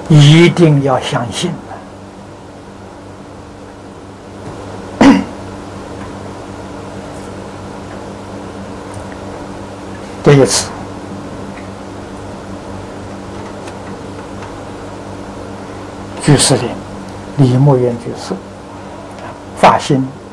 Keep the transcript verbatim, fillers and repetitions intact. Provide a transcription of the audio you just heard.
一定要相信。这一次，居士林李默远居士发心